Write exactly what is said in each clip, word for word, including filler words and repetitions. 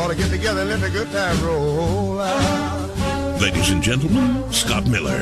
ought to get together and let the good time roll out. Ladies and gentlemen, Scott Miller.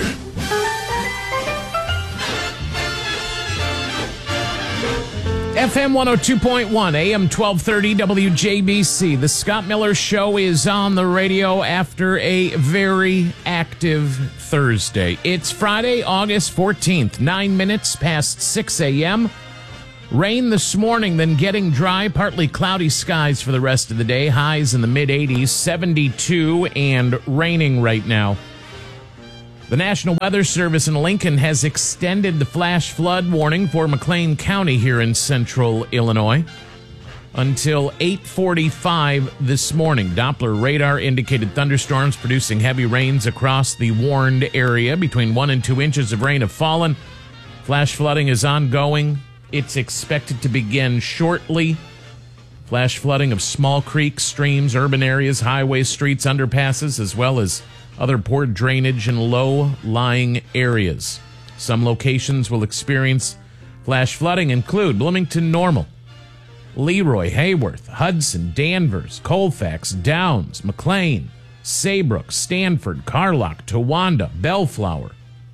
F M one oh two point one, A M twelve thirty, W J B C. The Scott Miller Show is on the radio after a very active Thursday. It's Friday, August fourteenth, nine minutes past six a.m. Rain this morning, then getting dry, partly cloudy skies for the rest of the day. Highs in the mid-eighties, seventy-two, and raining right now. The National Weather Service in Lincoln has extended the flash flood warning for McLean County here in central Illinois until eight forty-five this morning. Doppler radar indicated thunderstorms producing heavy rains across the warned area. Between one and two inches of rain have fallen. Flash flooding is ongoing. It's expected to begin shortly. Flash flooding of small creeks, streams, urban areas, highways, streets, underpasses, as well as other poor drainage in low-lying areas. Some locations will experience flash flooding include Bloomington Normal, Leroy, Hayworth, Hudson, Danvers, Colfax, Downs, McLean, Saybrook, Stanford, Carlock, Towanda, Bellflower.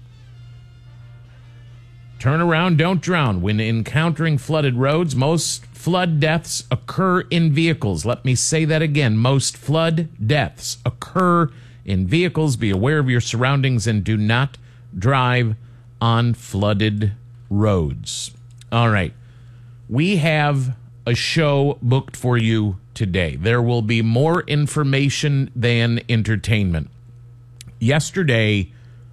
Turn around, don't drown. When encountering flooded roads, most flood deaths occur in vehicles. Let me say that again. Most flood deaths occur in vehicles. Be aware of your surroundings and do not drive on flooded roads. All right. We have a show booked for you today. There will be more information than entertainment. Yesterday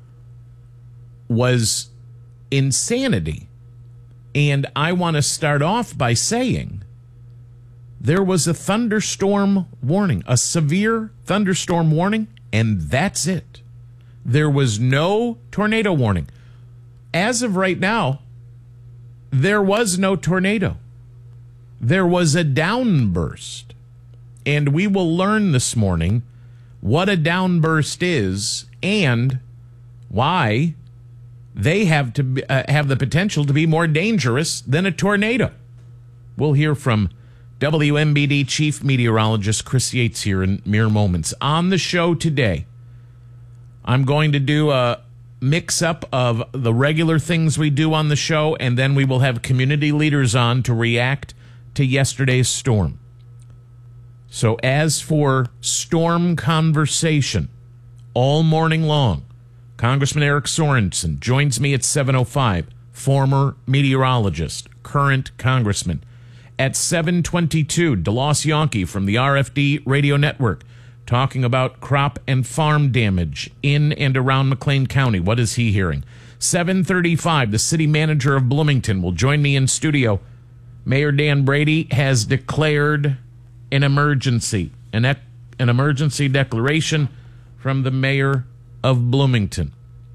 was insanity. And I want to start off by saying there was a thunderstorm warning, a severe thunderstorm warning, and that's it. There was no tornado warning. As of right now, there was no tornado. There was a downburst. And we will learn this morning what a downburst is and why they have to be, uh, have the potential to be more dangerous than a tornado. We'll hear from W M B D Chief Meteorologist Chris Yates here in mere moments. On the show today, I'm going to do a mix-up of the regular things we do on the show, and then we will have community leaders on to react to yesterday's storm. So as for storm conversation, all morning long, Congressman Eric Sorensen joins me at seven oh five, former meteorologist, current congressman. At seven twenty-two, DeLoss Yonke from the R F D Radio Network talking about crop and farm damage in and around McLean County. What is he hearing? seven thirty-five, the city manager of Bloomington will join me in studio. Mayor Dan Brady has declared an emergency, an, ec- an emergency declaration from the mayor of Bloomington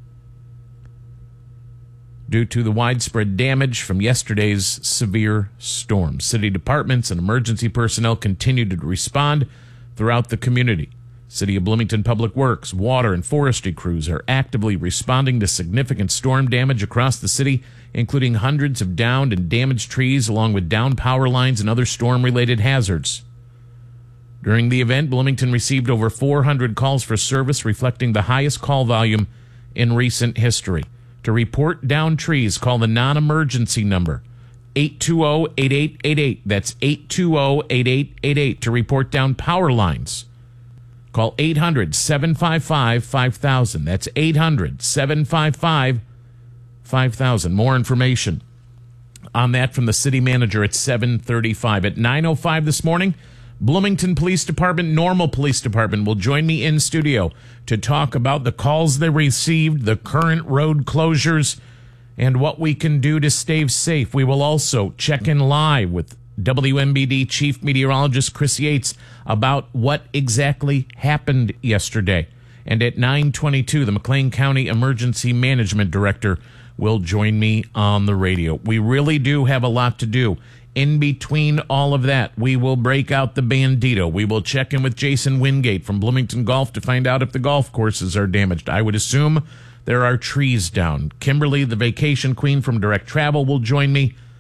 due to the widespread damage from yesterday's severe storm. City departments and emergency personnel continue to respond throughout the community. City of Bloomington Public Works, water, and forestry crews are actively responding to significant storm damage across the city, including hundreds of downed and damaged trees, along with downed power lines and other storm-related hazards. During the event, Bloomington received over four hundred calls for service, reflecting the highest call volume in recent history. To report downed trees, call the non-emergency number, eight two zero, eight eight eight eight. That's eight two zero, eight eight eight eight. To report down power lines, call eight hundred, seven five five, five thousand. That's eight hundred, seven five five, five thousand. More information on that from the city manager at seven thirty-five. At nine oh five this morning, Bloomington Police Department, Normal Police Department will join me in studio to talk about the calls they received, the current road closures, and what we can do to stay safe. We will also check in live with W M B D Chief Meteorologist Chris Yates about what exactly happened yesterday. And at nine twenty-two, the McLean County Emergency Management Director will join me on the radio. We really do have a lot to do. In between all of that, we will break out the Bandito. We will check in with Jason Wingate from Bloomington Golf to find out if the golf courses are damaged. I would assume there are trees down. Kimberly, the vacation queen from Direct Travel, will join me.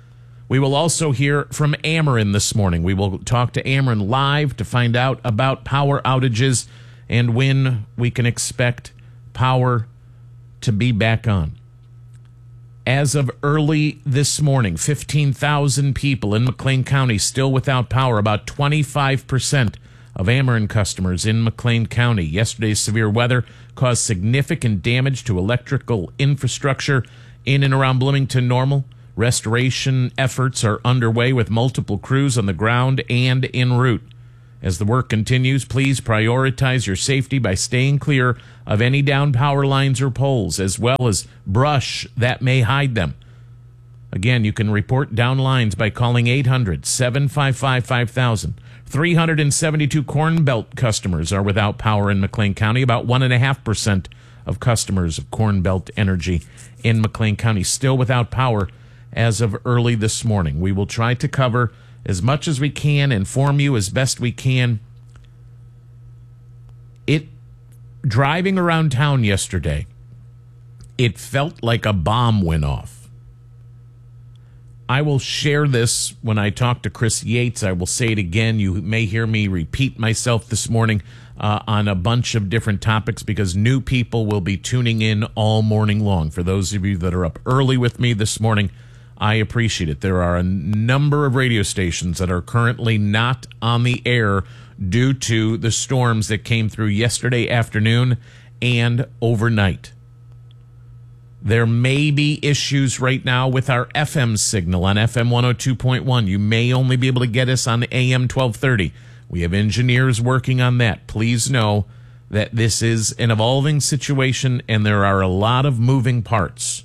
We will also hear from Ameren this morning. We will talk to Ameren live to find out about power outages and when we can expect power to be back on. As of early this morning, fifteen thousand people in McLean County still without power, about twenty-five percent of Ameren customers in McLean County. Yesterday's severe weather caused significant damage to electrical infrastructure in and around Bloomington Normal. Restoration efforts are underway with multiple crews on the ground and en route. As the work continues, please prioritize your safety by staying clear of any down power lines or poles, as well as brush that may hide them. Again, you can report down lines by calling eight hundred, seven five five, five thousand. three hundred seventy-two Corn Belt customers are without power in McLean County. About one point five percent of customers of Corn Belt Energy in McLean County still without power as of early this morning. We will try to cover as much as we can, inform you as best we can. It, driving around town yesterday, it felt like a bomb went off. I will share this when I talk to Chris Yates. I will say it again. You may hear me repeat myself this morning uh, on a bunch of different topics because new people will be tuning in all morning long. For those of you that are up early with me this morning, I appreciate it. There are a number of radio stations that are currently not on the air due to the storms that came through yesterday afternoon and overnight. There may be issues right now with our F M signal on F M one oh two point one. You may only be able to get us on A M twelve thirty. We have engineers working on that. Please know that this is an evolving situation and there are a lot of moving parts.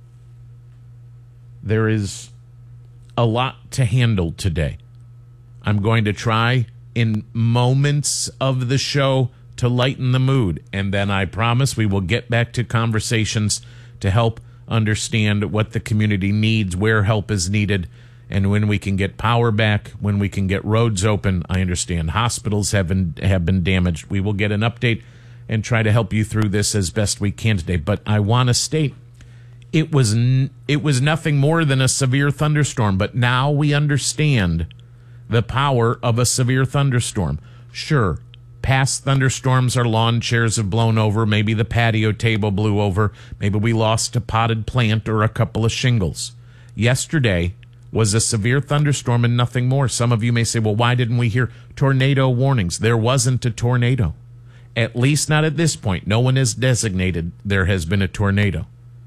There is a lot to handle today. I'm going to try in moments of the show to lighten the mood, and then I promise we will get back to conversations to help understand what the community needs, where help is needed, and when we can get power back, when we can get roads open. I understand hospitals have been, have been damaged. We will get an update and try to help you through this as best we can today. But I want to state, It was n- it was nothing more than a severe thunderstorm, but now we understand the power of a severe thunderstorm. Sure, past thunderstorms, our lawn chairs have blown over, maybe the patio table blew over, maybe we lost a potted plant or a couple of shingles. Yesterday was a severe thunderstorm and nothing more. Some of you may say, well, why didn't we hear tornado warnings? There wasn't a tornado. At least not at this point. No one has designated there has been a tornado.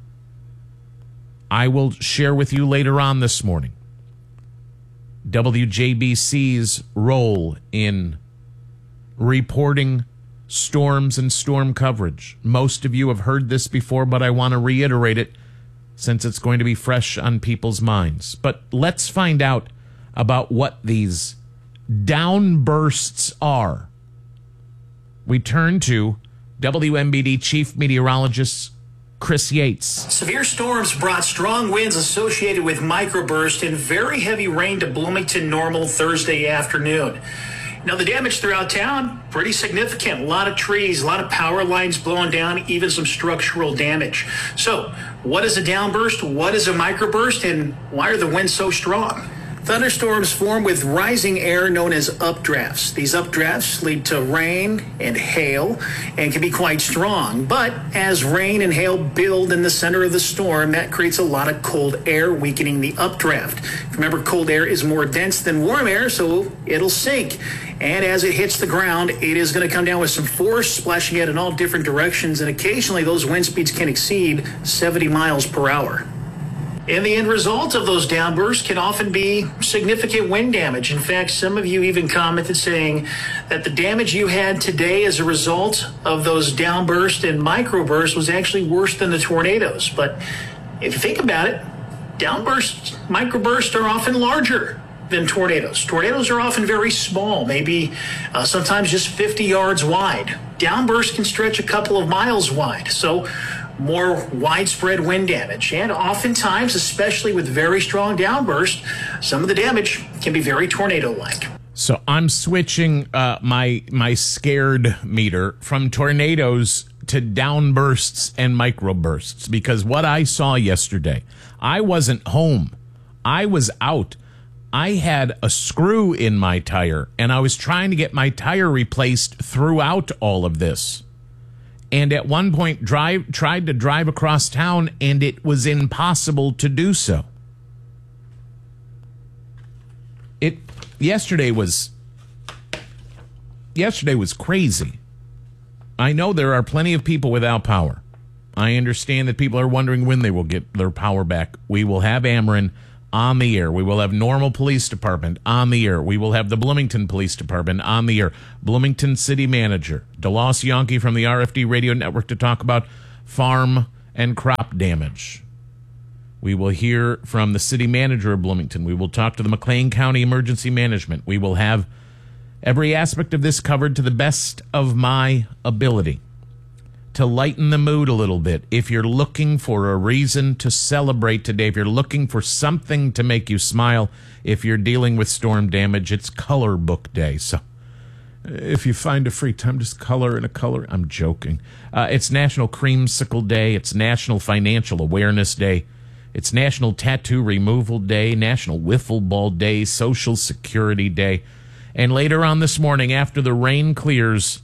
I will share with you later on this morning W J B C's role in reporting storms and storm coverage. Most of you have heard this before, but I want to reiterate it since it's going to be fresh on people's minds. But let's find out about what these downbursts are. We turn to W M B D Chief Meteorologist Chris Yates. Severe storms brought strong winds associated with microburst and very heavy rain to Bloomington Normal Thursday afternoon. Now, the damage throughout town, pretty significant. A lot of trees, a lot of power lines blowing down, even some structural damage. So, what is a downburst? What is a microburst? And why are the winds so strong? Thunderstorms form with rising air known as updrafts. These updrafts lead to rain and hail and can be quite strong. But as rain and hail build in the center of the storm, that creates a lot of cold air, weakening the updraft. Remember, cold air is more dense than warm air, so it'll sink. And as it hits the ground, it is going to come down with some force, splashing it in all different directions. And occasionally, those wind speeds can exceed seventy miles per hour. And the end result of those downbursts can often be significant wind damage. In fact, some of you even commented saying that the damage you had today as a result of those downbursts and microbursts was actually worse than the tornadoes. But if you think about it, downbursts, microbursts are often larger than tornadoes. Tornadoes are often very small, maybe uh, sometimes just fifty yards wide. Downbursts can stretch a couple of miles wide. So more widespread wind damage. And oftentimes, especially with very strong downbursts, some of the damage can be very tornado-like. So I'm switching uh, my my scared meter from tornadoes to downbursts and microbursts, because what I saw yesterday, I wasn't home I was out. I had a screw in my tire, and I was trying to get my tire replaced throughout all of this. And at one point, drive tried to drive across town, and it was impossible to do so. It yesterday was yesterday was crazy. I know there are plenty of people without power. I understand that people are wondering when they will get their power back. We will have Ameren on the air. We will have Normal Police Department on the air. We will have the Bloomington Police Department on the air. Bloomington City Manager DeLoss Yonke from the R F D Radio Network to talk about farm and crop damage. We will hear from the City Manager of Bloomington. We will talk to the McLean County Emergency Management. We will have every aspect of this covered to the best of my ability to lighten the mood a little bit. If you're looking for a reason to celebrate today, if you're looking for something to make you smile, if you're dealing with storm damage, it's Color Book Day. So if you find a free time, just color in a color. I'm joking. Uh, it's National Creamsicle Day. It's National Financial Awareness Day. It's National Tattoo Removal Day, National Wiffle Ball Day, Social Security Day. And later on this morning, after the rain clears,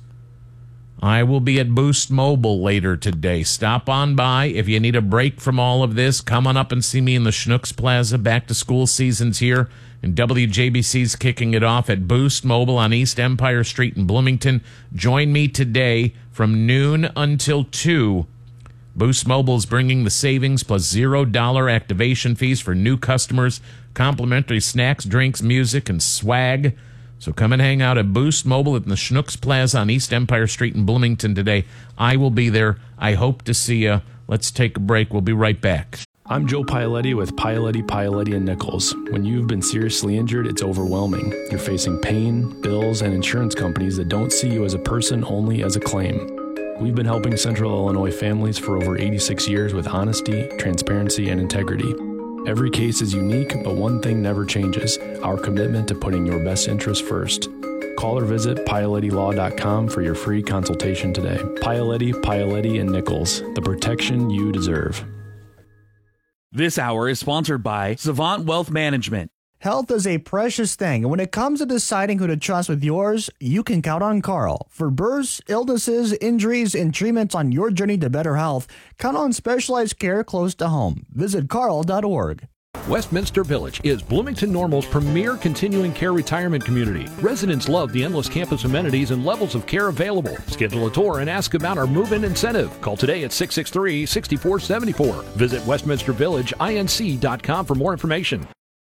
I will be at Boost Mobile later today. Stop on by. If you need a break from all of this, come on up and see me in the Schnucks Plaza. Back to school season's here, and W J B C's kicking it off at Boost Mobile on East Empire Street in Bloomington. Join me today from noon until two. Boost Mobile is bringing the savings plus zero dollar activation fees for new customers, complimentary snacks, drinks, music, and swag. So come and hang out at Boost Mobile at the Schnucks Plaza on East Empire Street in Bloomington today. I will be there. I hope to see you. Let's take a break. We'll be right back. I'm Joe Paoletti with Paoletti, Paoletti and Nichols. When you've been seriously injured, it's overwhelming. You're facing pain, bills, and insurance companies that don't see you as a person, only as a claim. We've been helping Central Illinois families for over eighty-six years with honesty, transparency, and integrity. Every case is unique, but one thing never changes: our commitment to putting your best interest first. Call or visit Paoletti Law dot com for your free consultation today. Paoletti, Paoletti and Nichols, the protection you deserve. This hour is sponsored by Savant Wealth Management. Health is a precious thing, and when it comes to deciding who to trust with yours, you can count on Carl. For births, illnesses, injuries, and treatments on your journey to better health, count on specialized care close to home. Visit carl dot org. Westminster Village is Bloomington Normal's premier continuing care retirement community. Residents love the endless campus amenities and levels of care available. Schedule a tour and ask about our move-in incentive. Call today at six six three, six four seven four. Visit westminster village inc dot com for more information.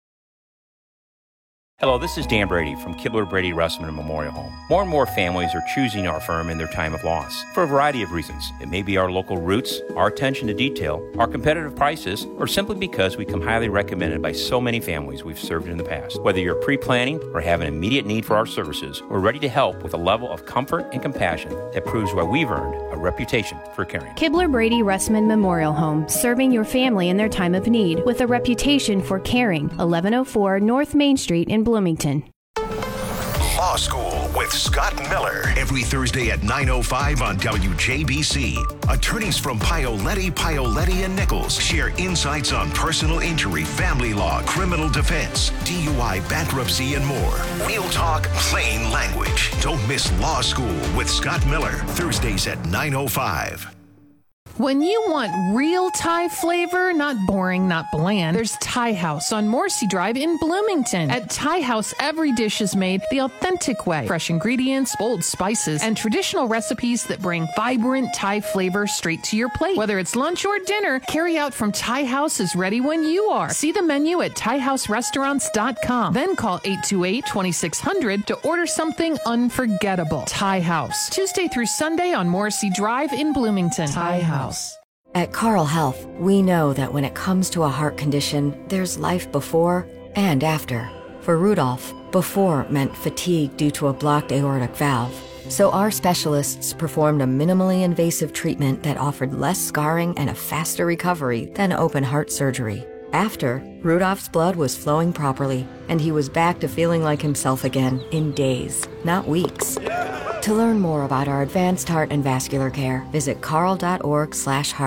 Hello, this is Dan Brady from Kibler Brady Russman Memorial Home. More and more families are choosing our firm in their time of loss for a variety of reasons. It may be our local roots, our attention to detail, our competitive prices, or simply because we come highly recommended by so many families we've served in the past. Whether you're pre-planning or have an immediate need for our services, we're ready to help with a level of comfort and compassion that proves why we've earned a reputation for caring. Kibler Brady Russman Memorial Home, serving your family in their time of need with a reputation for caring. eleven oh four North Main Street in Bloomington. Law School with Scott Miller. Every Thursday at nine oh five on W J B C. Attorneys from Paoletti, Paoletti and Nichols share insights on personal injury, family law, criminal defense, D U I, bankruptcy, and more. We'll talk plain language. Don't miss Law School with Scott Miller. Thursdays at nine oh five. When you want real Thai flavor, not boring, not bland, there's Thai House on Morrissey Drive in Bloomington. At Thai House, every dish is made the authentic way. Fresh ingredients, bold spices, and traditional recipes that bring vibrant Thai flavor straight to your plate. Whether it's lunch or dinner, carry out from Thai House is ready when you are. See the menu at thai house restaurants dot com. Then call eight two eight, two six zero zero to order something unforgettable. Thai House, Tuesday through Sunday on Morrissey Drive in Bloomington. Thai House. At Carl Health, we know that when it comes to a heart condition, there's life before and after. For Rudolph, before meant fatigue due to a blocked aortic valve. So our specialists performed a minimally invasive treatment that offered less scarring and a faster recovery than open heart surgery. After, Rudolph's blood was flowing properly, and he was back to feeling like himself again in days, not weeks. To learn more about our advanced heart and vascular care, visit carl dot org slash heart.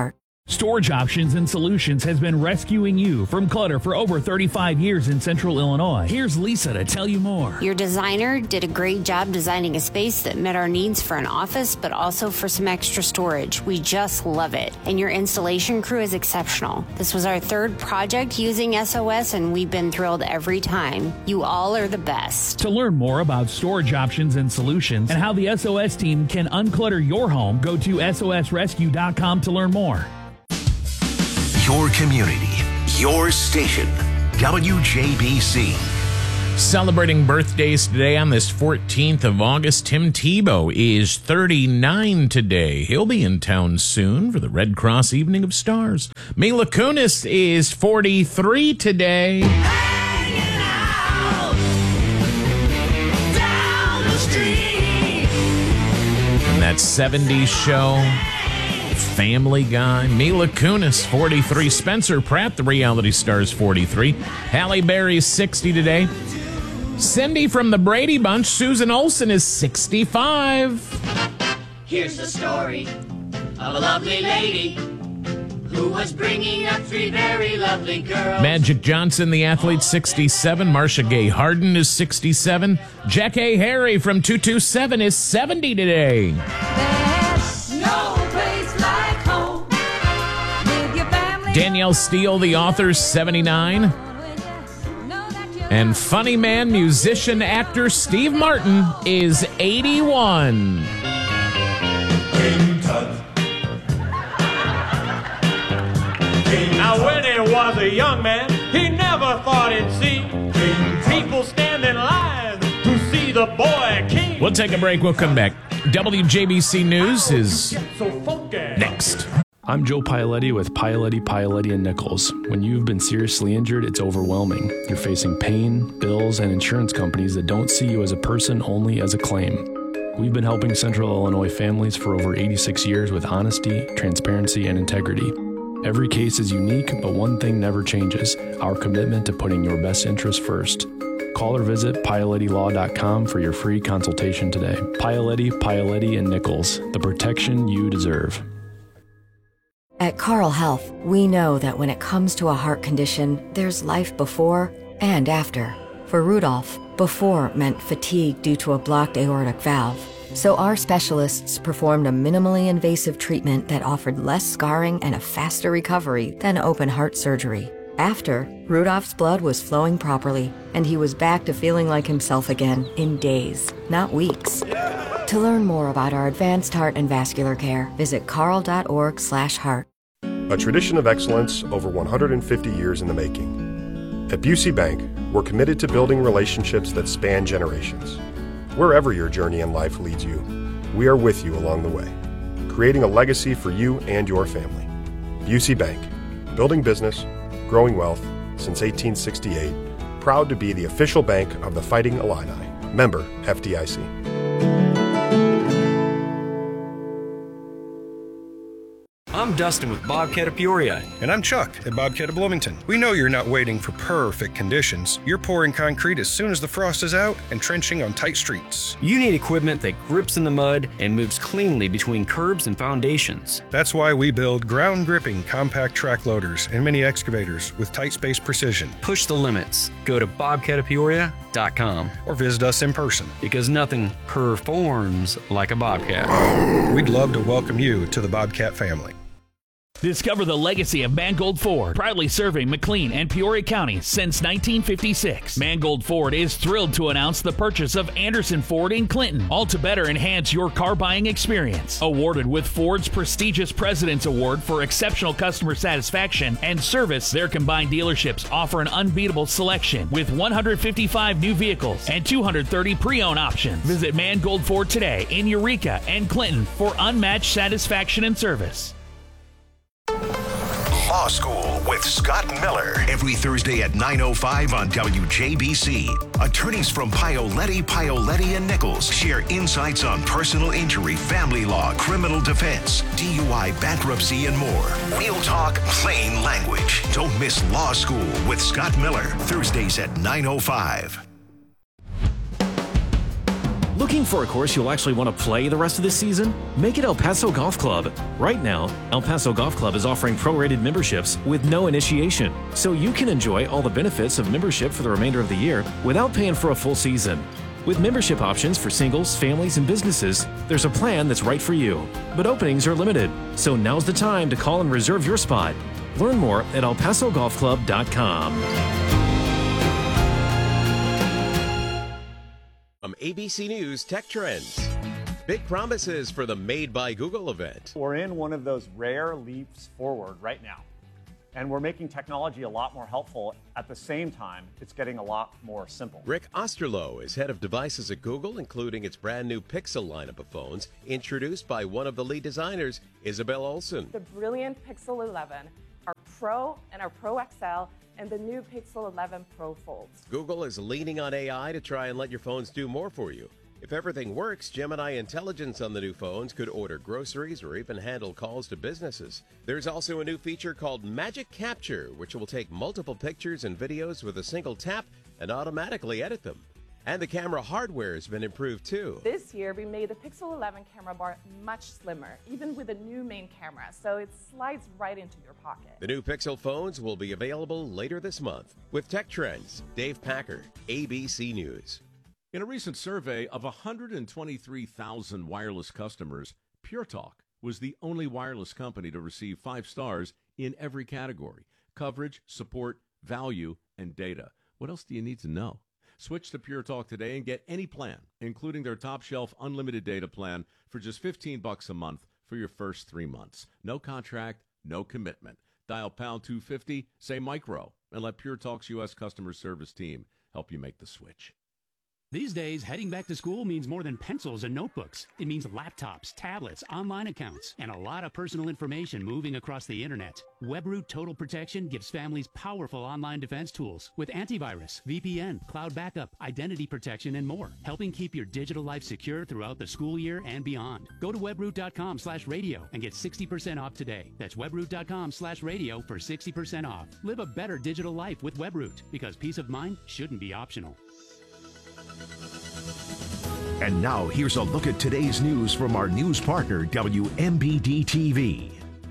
Storage Options and Solutions has been rescuing you from clutter for over thirty-five years in Central Illinois. Here's Lisa to tell you more. Your designer did a great job designing a space that met our needs for an office, but also for some extra storage. We just love it. And your installation crew is exceptional. This was our third project using S O S, and we've been thrilled every time. You all are the best. To learn more about Storage Options and Solutions and how the S O S team can unclutter your home, go to S O S rescue dot com to learn more. Your community, your station, W J B C. Celebrating birthdays today on this fourteenth of August, Tim Tebow is thirty-nine today. He'll be in town soon for the Red Cross Evening of Stars. Mila Kunis is forty-three today. Hanging out down the street. And that seventies show, Family Guy. Mila Kunis, forty-three. Spencer Pratt, the reality star, is forty-three. Halle Berry is sixty today. Cindy from the Brady Bunch, Susan Olsen, is sixty-five. Here's the story of a lovely lady who was bringing up three very lovely girls. Magic Johnson, the athlete, sixty-seven. Marcia Gay Harden is sixty-seven. Jack A. Harry from two two seven is seventy today. There's no place like home with your family. Danielle Steele, the author, seventy-nine. And funny man, musician, actor Steve Martin is eighty-one. Now when he was a young man, he never thought he'd see people stand in line to see the boy king. We'll take a break. We'll come back. W J B C News is next. I'm Joe Paoletti with Paoletti, Paoletti and Nichols. When you've been seriously injured, it's overwhelming. You're facing pain, bills, and insurance companies that don't see you as a person, only as a claim. We've been helping Central Illinois families for over eighty-six years with honesty, transparency, and integrity. Every case is unique, but one thing never changes: our commitment to putting your best interest first. Call or visit Paoletti Law dot com for your free consultation today. Paoletti, Paoletti and Nichols, the protection you deserve. At Carle Health, we know that when it comes to a heart condition, there's life before and after. For Rudolph, before meant fatigue due to a blocked aortic valve. So our specialists performed a minimally invasive treatment that offered less scarring and a faster recovery than open heart surgery. After, Rudolph's blood was flowing properly, and he was back to feeling like himself again in days, not weeks. To learn more about our advanced heart and vascular care, visit carle dot org slash heart. A tradition of excellence over one hundred fifty years in the making. At Busey Bank, we're committed to building relationships that span generations. Wherever your journey in life leads you, we are with you along the way, creating a legacy for you and your family. Busey Bank, building business, growing wealth since eighteen sixty-eight, proud to be the official bank of the Fighting Illini. Member F D I C. I'm Dustin with Bobcat of Peoria. And I'm Chuck at Bobcat of Bloomington. We know you're not waiting for perfect conditions. You're pouring concrete as soon as the frost is out and trenching on tight streets. You need equipment that grips in the mud and moves cleanly between curbs and foundations. That's why we build ground-gripping compact track loaders and mini excavators with tight space precision. Push the limits. Go to bobcat of peoria dot com or visit us in person. Because nothing performs like a Bobcat. We'd love to welcome you to the Bobcat family. Discover the legacy of Mangold Ford, proudly serving McLean and Peoria counties since nineteen fifty-six. Mangold Ford is thrilled to announce the purchase of Anderson Ford in Clinton, all to better enhance your car buying experience. Awarded with Ford's prestigious President's Award for exceptional customer satisfaction and service, their combined dealerships offer an unbeatable selection with one hundred fifty-five new vehicles and two hundred thirty pre-owned options. Visit Mangold Ford today in Eureka and Clinton for unmatched satisfaction and service. Law School with Scott Miller. Every Thursday at nine oh five on W J B C. Attorneys from Paoletti, Paoletti and Nichols share insights on personal injury, family law, criminal defense, D U I, bankruptcy, and more. We'll talk plain language. Don't miss Law School with Scott Miller. Thursdays at nine oh five. Looking for a course you'll actually want to play the rest of this season? Make it El Paso Golf Club. Right now, El Paso Golf Club is offering prorated memberships with no initiation, so you can enjoy all the benefits of membership for the remainder of the year without paying for a full season. With membership options for singles, families, and businesses, there's a plan that's right for you. But openings are limited, so now's the time to call and reserve your spot. Learn more at el paso golf club dot com. From A B C News Tech Trends. Big promises for the Made by Google event. We're in one of those rare leaps forward right now. And we're making technology a lot more helpful. At the same time, it's getting a lot more simple. Rick Osterloh is head of devices at Google, including its brand new Pixel lineup of phones, introduced by one of the lead designers, Isabel Olsen. The brilliant Pixel eleven, our Pro and our Pro X L, and the new Pixel eleven Pro Folds. Google is leaning on A I to try and let your phones do more for you. If everything works, Gemini intelligence on the new phones could order groceries or even handle calls to businesses. There's also a new feature called Magic Capture, which will take multiple pictures and videos with a single tap and automatically edit them. And the camera hardware has been improved too. This year, we made the Pixel eleven camera bar much slimmer, even with a new main camera, so it slides right into your pocket. The new Pixel phones will be available later this month. With Tech Trends, Dave Packer, A B C News. In a recent survey of one hundred twenty-three thousand wireless customers, Pure Talk was the only wireless company to receive five stars in every category: coverage, support, value, and data. What else do you need to know? Switch to Pure Talk today and get any plan, including their top shelf unlimited data plan, for just fifteen bucks a month for your first three months. No contract, no commitment. Dial pound two fifty, say micro, and let Pure Talk's U S customer service team help you make the switch. These days, heading back to school means more than pencils and notebooks. It means laptops, tablets, online accounts, and a lot of personal information moving across the internet. WebRoot Total Protection gives families powerful online defense tools with antivirus, V P N, cloud backup, identity protection, and more, helping keep your digital life secure throughout the school year and beyond. Go to webroot.com slash radio and get sixty percent off today. That's webroot.com slash radio for sixty percent off. Live a better digital life with WebRoot, because peace of mind shouldn't be optional. And now here's a look at today's news from our news partner, W M B D T V.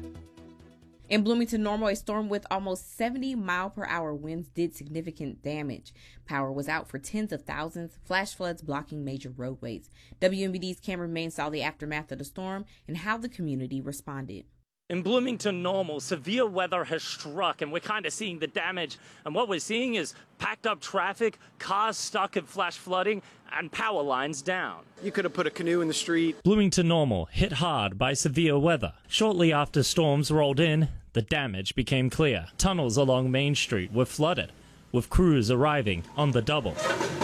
In Bloomington Normal, a storm with almost seventy mile per hour winds did significant damage. Power was out for tens of thousands, flash floods blocking major roadways. W M B D's Cameron Main saw the aftermath of the storm and how the community responded. In Bloomington Normal, severe weather has struck, and we're kind of seeing the damage. And what we're seeing is packed up traffic, cars stuck in flash flooding, and power lines down. You could have put a canoe in the street. Bloomington Normal hit hard by severe weather. Shortly after storms rolled in, the damage became clear. Tunnels along Main Street were flooded, with crews arriving on the double.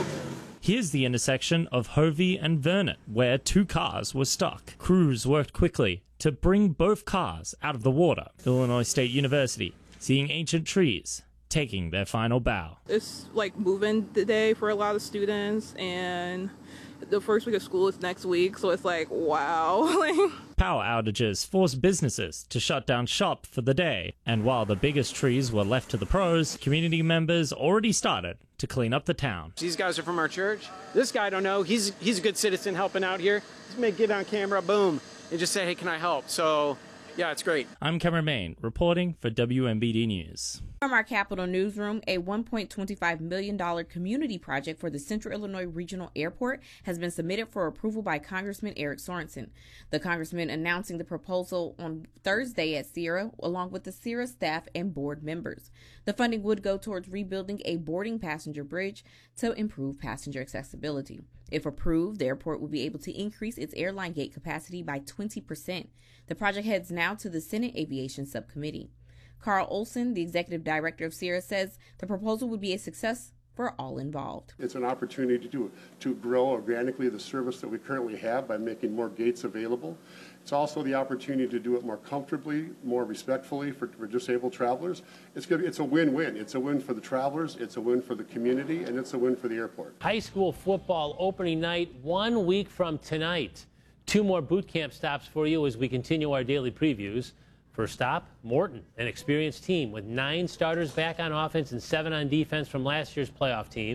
Here's the intersection of Hovey and Vernon, where two cars were stuck. Crews worked quickly to bring both cars out of the water. Illinois State University seeing ancient trees taking their final bow. It's like moving day for a lot of students, and the first week of school is next week, so it's like, wow. Power outages forced businesses to shut down shop for the day, and while the biggest trees were left to the pros, community members already started to clean up the town. These guys are from our church. This guy I don't know. He's he's a good citizen helping out here. Just make get on camera, boom, and just say, hey, can I help? So, yeah, it's great. I'm Cameron Main, reporting for W M B D News. From our Capitol newsroom, a one point two five million dollars community project for the Central Illinois Regional Airport has been submitted for approval by Congressman Eric Sorensen. The congressman announcing the proposal on Thursday at Sierra, along with the Sierra staff and board members. The funding would go towards rebuilding a boarding passenger bridge to improve passenger accessibility. If approved, the airport will be able to increase its airline gate capacity by twenty percent. The project heads now to the Senate Aviation Subcommittee. Carl Olson, the executive director of Sierra, says the proposal would be a success for all involved. It's an opportunity to, to grow organically the service that we currently have by making more gates available. It's also the opportunity to do it more comfortably, more respectfully for, for disabled travelers. It's good, it's a win-win. It's a win for the travelers, it's a win for the community, and it's a win for the airport. High school football opening night one week from tonight. Two more boot camp stops for you as we continue our daily previews. First stop, Morton, an experienced team with nine starters back on offense and seven on defense from last year's playoff team.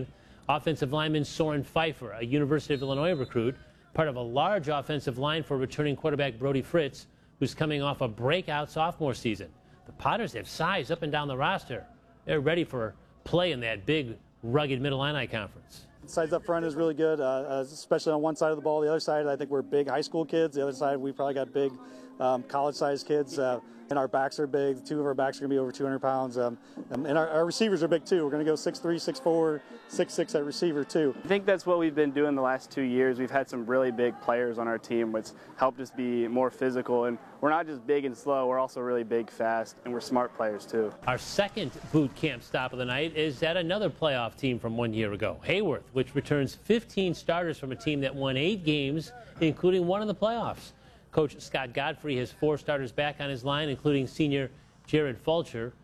Offensive lineman Soren Pfeiffer, a University of Illinois recruit, part of a large offensive line for returning quarterback Brody Fritz, who's coming off a breakout sophomore season. The Potters have size up and down the roster. They're ready for play in that big, rugged Mid-Illini Conference. Size up front is really good, uh, especially on one side of the ball. The other side, I think we're big high school kids. The other side, we probably got big um, college-sized kids. Uh, and our backs are big. Two of our backs are going to be over two hundred pounds. Um, and our, our receivers are big, too. We're going to go six three, six four, six six at receiver, too. I think that's what we've been doing the last two years. We've had some really big players on our team, which helped us be more physical. And we're not just big and slow. We're also really big, fast, and we're smart players, too. Our second boot camp stop of the night is at another playoff team from one year ago, Hayworth, which returns fifteen starters from a team that won eight games, including one in the playoffs. Coach Scott Godfrey has four starters back on his line, including senior Jared Fulcher.